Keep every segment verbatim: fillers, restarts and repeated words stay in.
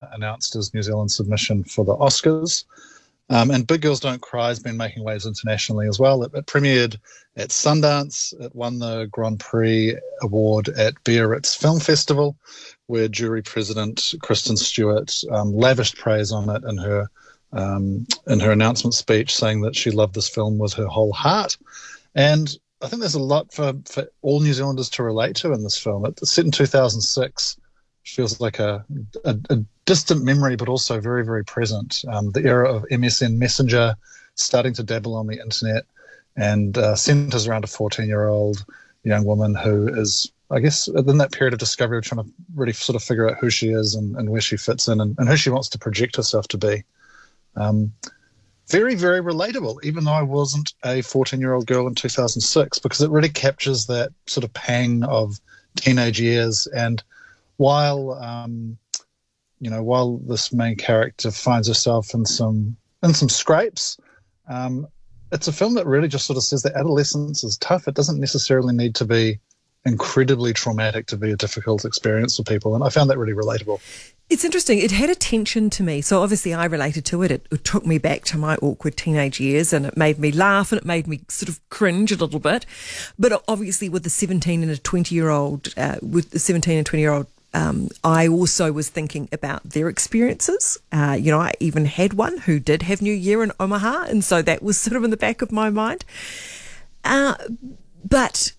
announced as New Zealand's submission for the Oscars. Um, and Big Girls Don't Cry has been making waves internationally as well. It, it premiered at Sundance. It won the Grand Prix award at Biarritz Film Festival, where jury president Kristen Stewart um, lavished praise on it in her um, in her announcement speech, saying that she loved this film with her whole heart. And I think there's a lot for, for all New Zealanders to relate to in this film. It's set in two thousand six. Feels like a, a, a distant memory, but also very, very present. Um, the era of M S N Messenger, starting to dabble on the internet, and uh, centres around a fourteen-year-old young woman who is, I guess, in that period of discovery, trying to really sort of figure out who she is and, and where she fits in and, and who she wants to project herself to be. Um, very, very relatable, even though I wasn't a fourteen-year-old girl in two thousand six, because it really captures that sort of pang of teenage years. And while um, you know, while this main character finds herself in some in some scrapes, um, it's a film that really just sort of says that adolescence is tough. It doesn't necessarily need to be incredibly traumatic to be a difficult experience for people, and I found that really relatable. It's interesting. It had a tension to me. So obviously I related to it. It, it took me back to my awkward teenage years, and it made me laugh, and it made me sort of cringe a little bit. But obviously with the seventeen and a twenty-year-old, uh, with the seventeen and twenty-year-old, Um, I also was thinking about their experiences. Uh, you know, I even had one who did have New Year in Omaha, and so that was sort of in the back of my mind. Uh, but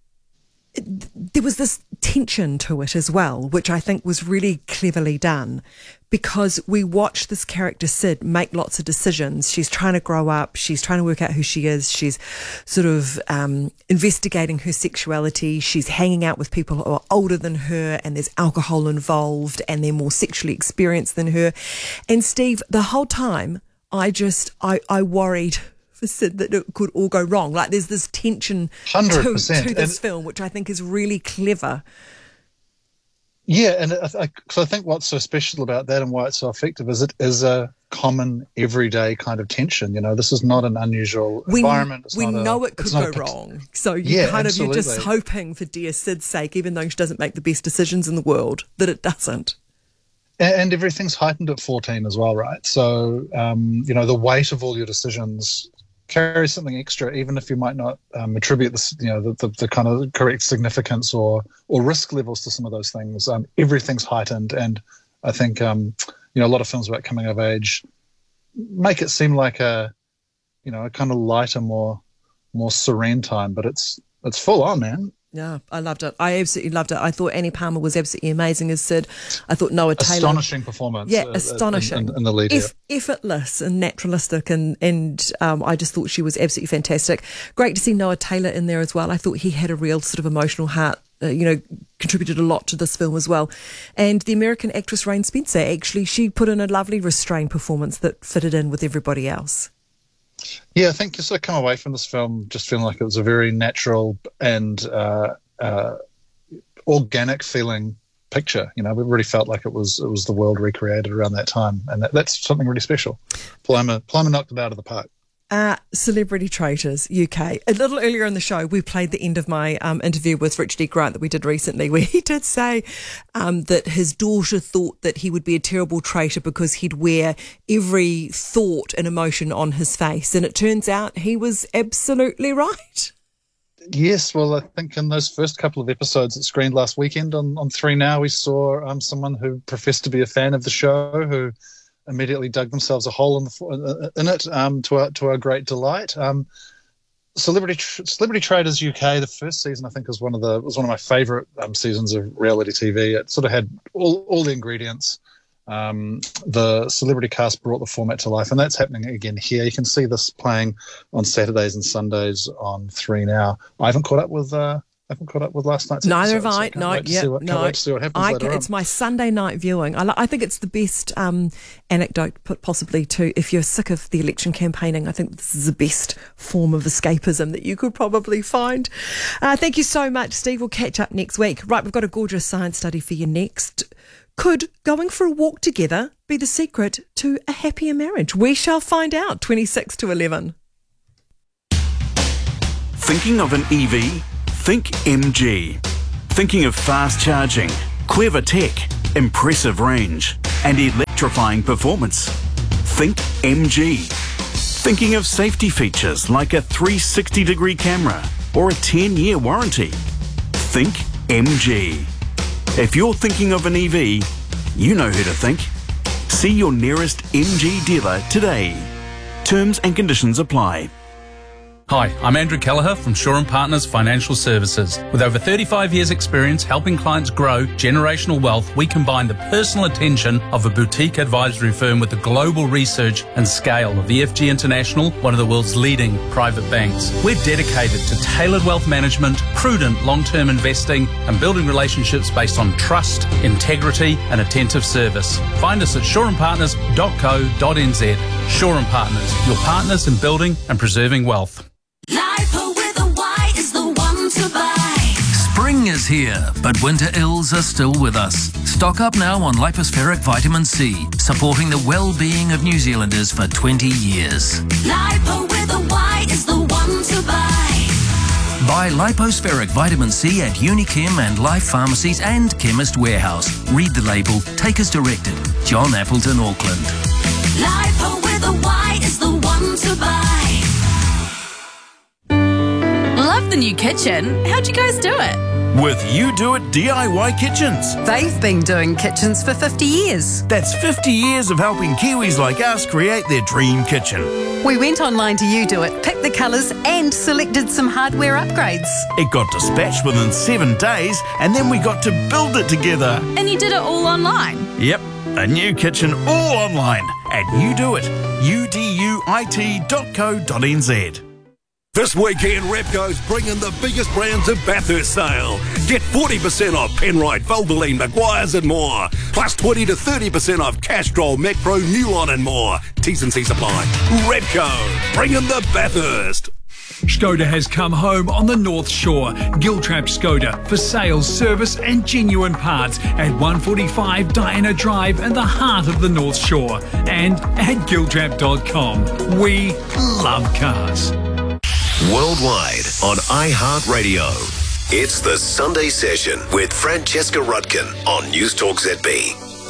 there was this tension to it as well, which I think was really cleverly done, because we watch this character Sid make lots of decisions. She's trying to grow up. She's trying to work out who she is. She's sort of um, investigating her sexuality. She's hanging out with people who are older than her, and there's alcohol involved, and they're more sexually experienced than her. And Steve, the whole time, I just, I, I worried for Sid that it could all go wrong. Like, there's this tension to, to this and film, which I think is really clever. Yeah, and I, I, so I think what's so special about that and why it's so effective is it is a common everyday kind of tension. You know, this is not an unusual we, environment. It's we not know a, it could go a, wrong. So you yeah, kind absolutely. of, you're just hoping for dear Sid's sake, even though she doesn't make the best decisions in the world, that it doesn't. And, and everything's heightened at fourteen as well, right? So, um, you know, the weight of all your decisions carries something extra, even if you might not um, attribute this, you know, the, the, the kind of correct significance or or risk levels to some of those things. Um, everything's heightened, and I think um, you know, a lot of films about coming of age make it seem like a, you know, a kind of lighter, more more serene time, but it's it's full on, man. Yeah, I loved it. I absolutely loved it. I thought Annie Palmer was absolutely amazing as Sid. I thought Noah Taylor... Astonishing performance. Yeah, uh, astonishing. In, in the lead. Eff- effortless and naturalistic, and, and um, I just thought she was absolutely fantastic. Great to see Noah Taylor in there as well. I thought he had a real sort of emotional heart, uh, you know, contributed a lot to this film as well. And the American actress Rain Spencer, actually, she put in a lovely restrained performance that fitted in with everybody else. Yeah, I think you sort of come away from this film just feeling like it was a very natural and uh, uh, organic feeling picture. You know, we really felt like it was it was the world recreated around that time, and that, that's something really special. Palmer, Palmer knocked it out of the park. Uh, Celebrity Traitors U K. A little earlier in the show, we played the end of my um, interview with Richard E. Grant that we did recently, where he did say um, that his daughter thought that he would be a terrible traitor because he'd wear every thought and emotion on his face. And it turns out he was absolutely right. Yes, well, I think in those first couple of episodes that screened last weekend on, on three Now, we saw um, someone who professed to be a fan of the show who immediately dug themselves a hole in, the, in it um, to our to our great delight. Um, Celebrity Celebrity Traitors U K, the first season, I think, was one of the was one of my favourite um, seasons of reality T V. It sort of had all all the ingredients. Um, the celebrity cast brought the format to life, and that's happening again here. You can see this playing on Saturdays and Sundays on three Now. I haven't caught up with. Uh, I haven't caught up with last night's Neither episode, have I. So I no, wait yeah, what, no. Can't wait to see what happens I later can, on. It's my Sunday night viewing. I, I think it's the best um, anecdote possibly too. If you're sick of the election campaigning, I think this is the best form of escapism that you could probably find. Uh, thank you so much, Steve. We'll catch up next week. Right, we've got a gorgeous science study for you next. Could going for a walk together be the secret to a happier marriage? We shall find out. twenty-six to eleven. Thinking of an E V? Think M G. Thinking of fast charging, clever tech, impressive range, and electric electrifying performance? Think M G. Thinking of safety features like a three sixty degree camera or a ten year warranty? Think M G. If you're thinking of an E V, you know who to think. See your nearest M G dealer today. Terms and conditions apply. Hi, I'm Andrew Kelleher from Shaw and Partners Financial Services. With over thirty-five years experience helping clients grow generational wealth, we combine the personal attention of a boutique advisory firm with the global research and scale of E F G International, one of the world's leading private banks. We're dedicated to tailored wealth management, prudent long-term investing, and building relationships based on trust, integrity, and attentive service. Find us at shaw and partners dot co dot n z. Shaw and Partners, your partners in building and preserving wealth. Lipo with a Y is the one to buy. Spring is here, but winter ills are still with us. Stock up now on Lipospheric Vitamin C, supporting the well-being of New Zealanders for twenty years. Lipo with a Y is the one to buy. Buy Lipospheric Vitamin C at Unichem and Life Pharmacies and Chemist Warehouse. Read the label, take as directed. John Appleton, Auckland. Lipo with a Y is the one to buy. Love the new kitchen. How'd you guys do it? With You Do It D I Y Kitchens. They've been doing kitchens for fifty years. That's fifty years of helping Kiwis like us create their dream kitchen. We went online to You Do It, picked the colours and selected some hardware upgrades. It got dispatched within seven days and then we got to build it together. And you did it all online? Yep, a new kitchen all online at You Do It, U D U I T dot co dot n z. This weekend, Repco's bringing the biggest brands of Bathurst sale. Get forty percent off Penrite, Valvoline, Maguire's and more. Plus twenty to thirty percent off Castrol, Macpro, Newline and more. T's and C's apply. Repco, bringing the Bathurst. Skoda has come home on the North Shore. Giltrap Skoda for sales, service and genuine parts at one forty-five Diana Drive in the heart of the North Shore. And at giltrap dot com. We love cars. Worldwide on iHeartRadio. It's the Sunday Session with Francesca Rudkin on News Talk Z B.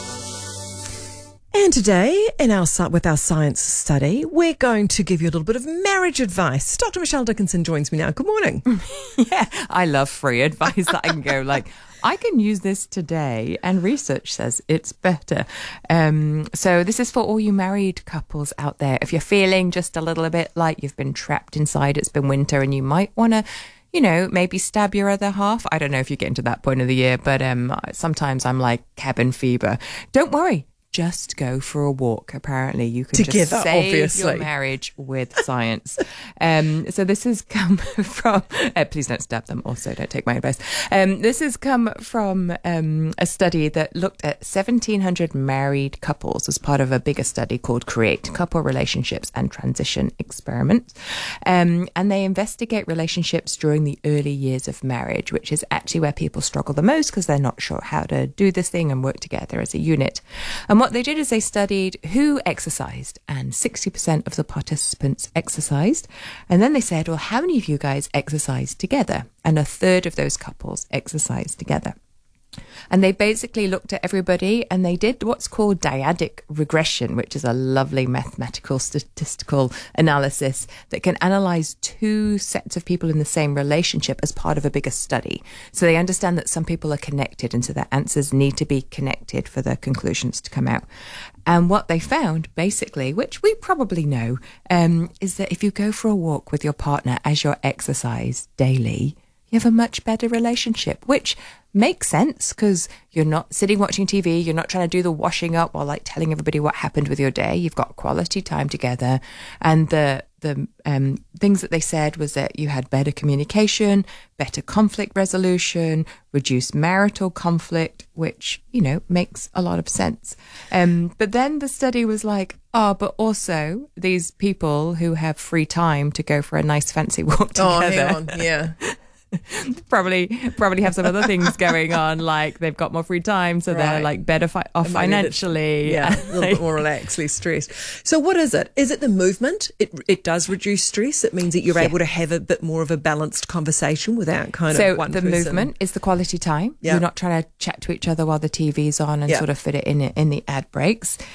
And today, in our with our science study, we're going to give you a little bit of marriage advice. Doctor Michelle Dickinson joins me now. Good morning. Yeah, I love free advice that I can go like, I can use this today, and research says it's better. Um, so this is for all you married couples out there. If you're feeling just a little bit like you've been trapped inside, it's been winter, and you might want to, you know, maybe stab your other half. I don't know if you're getting to that point of the year, but um, sometimes I'm like cabin fever. Don't worry. Just go for a walk. Apparently, you can Together, just save obviously. your marriage with science. um, so this has come from. Uh, please don't stab them. Also, don't take my advice. Um, this has come from um, a study that looked at seventeen hundred married couples as part of a bigger study called CREATE: Couple Relationships and Transition Experiment. Um, and they investigate relationships during the early years of marriage, which is actually where people struggle the most because they're not sure how to do this thing and work together as a unit. And what they did is they studied who exercised, and sixty percent of the participants exercised. And then they said, well, how many of you guys exercise together? And a third of those couples exercise together. And they basically looked at everybody and they did what's called dyadic regression, which is a lovely mathematical statistical analysis that can analyze two sets of people in the same relationship as part of a bigger study. So they understand that some people are connected, and so their answers need to be connected for the conclusions to come out. And what they found, basically, which we probably know, um, is that if you go for a walk with your partner as your exercise daily, you have a much better relationship, which makes sense because you're not sitting watching T V, you're not trying to do the washing up or like telling everybody what happened with your day. You've got quality time together. And the the um, things that they said was that you had better communication, better conflict resolution, reduced marital conflict, which, you know, makes a lot of sense. Um, but then the study was like, oh, but also these people who have free time to go for a nice fancy walk together. Oh, hang on, yeah. probably probably have some other things going on, like they've got more free time, so Right. they're like better fi- off financially. Yeah, a little bit more relaxed, less stressed. So what is it? Is it the movement? It it does reduce stress. It means that you're Yeah. able to have a bit more of a balanced conversation without kind so of one the person. movement is the quality time. Yeah. You're not trying to chat to each other while the T V's on and Yeah. sort of fit it in in the ad breaks.